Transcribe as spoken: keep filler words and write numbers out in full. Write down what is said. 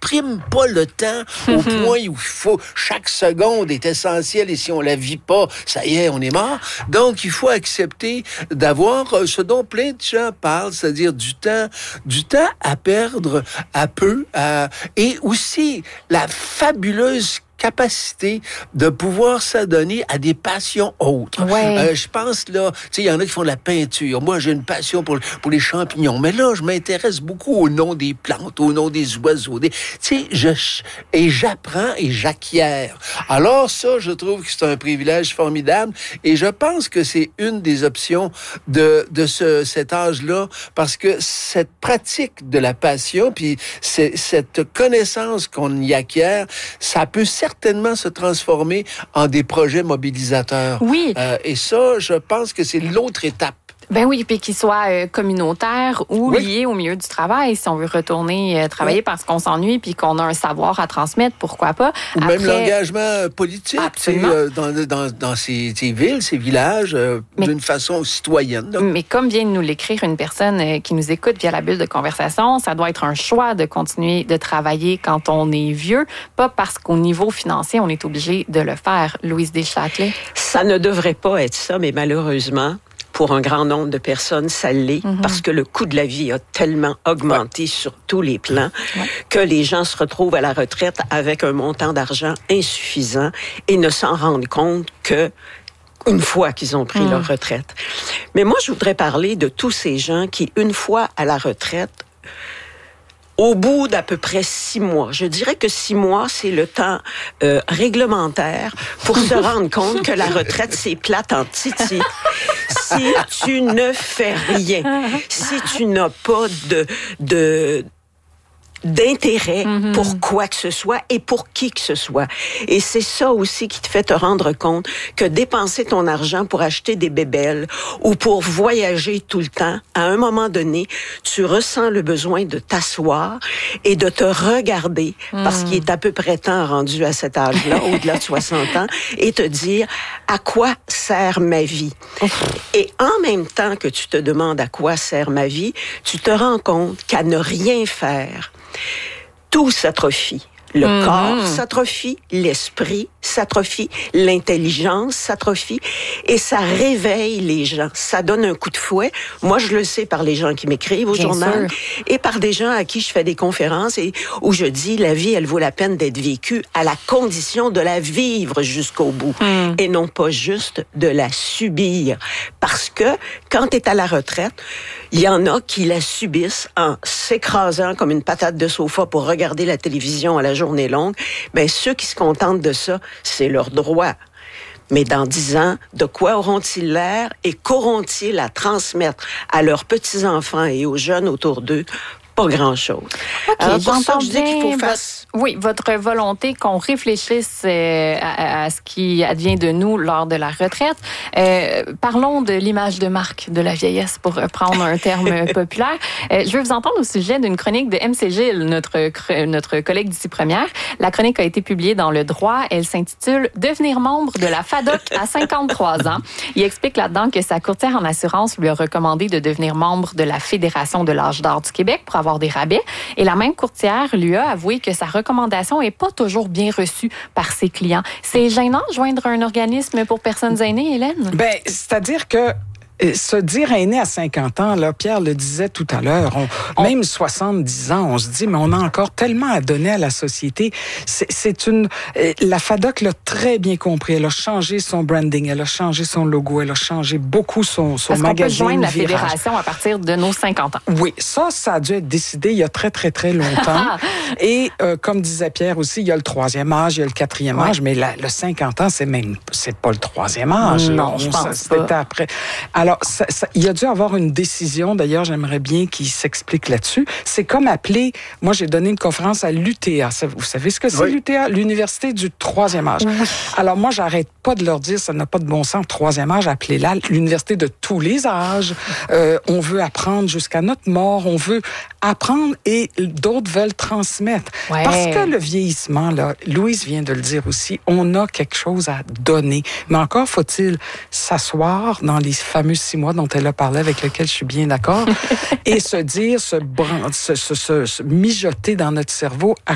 supprime pas le temps au point où il faut, chaque seconde est essentielle et si on la vit pas, ça y est, on est mort. Donc, il faut accepter d'avoir ce dont plein de gens parlent, c'est-à-dire du temps, du temps à perdre à peu, à, et aussi la fabuleuse capacité de pouvoir s'adonner à des passions autres. Ouais. Euh, je pense, là, tu sais, il y en a qui font de la peinture. Moi, j'ai une passion pour, pour les champignons. Mais là, je m'intéresse beaucoup au nom des plantes, au nom des oiseaux. Des, tu sais, je, et j'apprends et j'acquiers. Alors ça, je trouve que c'est un privilège formidable. Et je pense que c'est une des options de, de ce, cet âge-là, parce que cette pratique de la passion, puis c'est, cette connaissance qu'on y acquiert, ça peut certainement certainement se transformer en des projets mobilisateurs. Oui. Euh, et ça, je pense que c'est l'autre étape. Ben oui, puis qu'ils soient euh, communautaires ou oui. liés au milieu du travail. Si on veut retourner euh, travailler oui. parce qu'on s'ennuie puis qu'on a un savoir à transmettre, pourquoi pas? Ou Après, même l'engagement politique euh, dans, dans, dans ces, ces villes, ces villages, euh, mais, d'une façon citoyenne. Donc. Mais comme vient de nous l'écrire une personne euh, qui nous écoute via la bulle de conversation, ça doit être un choix de continuer de travailler quand on est vieux, pas parce qu'au niveau financier, on est obligé de le faire. Louise Deschâtelet. Ça ne devrait pas être ça, mais malheureusement, pour un grand nombre de personnes, ça l'est, mm-hmm. parce que le coût de la vie a tellement augmenté ouais. sur tous les plans ouais. que les gens se retrouvent à la retraite avec un montant d'argent insuffisant et ne s'en rendent compte que une fois qu'ils ont pris mm. leur retraite. Mais moi, je voudrais parler de tous ces gens qui, une fois à la retraite, au bout d'à peu près six mois, je dirais que six mois, c'est le temps euh, réglementaire pour se rendre compte que la retraite, c'est plate en titi. Si tu ne fais rien, si tu n'as pas de... de d'intérêt mm-hmm. pour quoi que ce soit et pour qui que ce soit. Et c'est ça aussi qui te fait te rendre compte que dépenser ton argent pour acheter des bébelles ou pour voyager tout le temps, à un moment donné, tu ressens le besoin de t'asseoir et de te regarder, mm. parce qu'il est à peu près temps rendu à cet âge-là, au-delà de soixante ans, et te dire à quoi sert ma vie. Et en même temps que tu te demandes à quoi sert ma vie, tu te rends compte qu'à ne rien faire, tout s'atrophie. Le mm-hmm. corps s'atrophie, l'esprit s'atrophie, l'intelligence s'atrophie et ça réveille les gens. Ça donne un coup de fouet. Moi, je le sais par les gens qui m'écrivent au Bien journal sûr. Et par des gens à qui je fais des conférences et où je dis la vie, elle vaut la peine d'être vécue à la condition de la vivre jusqu'au bout mm. et non pas juste de la subir. Parce que quand tu es à la retraite, il y en a qui la subissent en s'écrasant comme une patate de sofa pour regarder la télévision à la journée longue. Ben, ceux qui se contentent de ça, c'est leur droit. Mais dans dix ans, de quoi auront-ils l'air et qu'auront-ils à transmettre à leurs petits-enfants et aux jeunes autour d'eux? Pas grand-chose. Okay, Alors, pour ça, je dis qu'il faut faire... Votre, oui, votre volonté qu'on réfléchisse euh, à, à ce qui advient de nous lors de la retraite. Euh, parlons de l'image de marque de la vieillesse, pour reprendre un terme populaire. Euh, je veux vous entendre au sujet d'une chronique de M C Gilles, notre, notre collègue d'ici première. La chronique a été publiée dans Le Droit. Elle s'intitule « Devenir membre de la FADOC à cinquante-trois ans ». Il explique là-dedans que sa courtière en assurance lui a recommandé de devenir membre de la Fédération de l'âge d'or du Québec pour avoir des rabais. Et la même courtière lui a avoué que sa recommandation n'est pas toujours bien reçue par ses clients. C'est gênant de joindre un organisme pour personnes aînées, Hélène? Bien, c'est-à-dire que se dire aîné à cinquante ans, là, Pierre le disait tout à l'heure, on, on, même soixante-dix ans, on se dit, mais on a encore tellement à donner à la société. C'est, c'est une... La FADOC l'a très bien compris. Elle a changé son branding, elle a changé son logo, elle a changé beaucoup son, son Parce magazine. qu'on peut joindre la Virage. fédération à partir de nos cinquante ans. Oui, ça, ça a dû être décidé il y a très, très, très longtemps. Et euh, comme disait Pierre aussi, il y a le troisième âge, il y a le quatrième ouais. âge, mais la, le cinquante ans, c'est même c'est pas le troisième âge. Non, là. je on, pense c'était pas. Après. Alors, ça, ça, il a dû avoir une décision, d'ailleurs, j'aimerais bien qu'il s'explique là-dessus. C'est comme appeler, moi j'ai donné une conférence à l'U T A. Vous savez ce que c'est, oui. l'U T A? L'Université du troisième âge. Oui. Alors moi, j'arrête pas de leur dire, ça n'a pas de bon sens, troisième âge, appelez-la l'Université de tous les âges. Euh, on veut apprendre jusqu'à notre mort, on veut apprendre et d'autres veulent transmettre. Ouais. Parce que le vieillissement, là, Louise vient de le dire aussi, on a quelque chose à donner. Mais encore faut-il s'asseoir dans les fameux six mois dont elle a parlé, avec lequel je suis bien d'accord, et se dire, se, bran- se, se, se, se mijoter dans notre cerveau à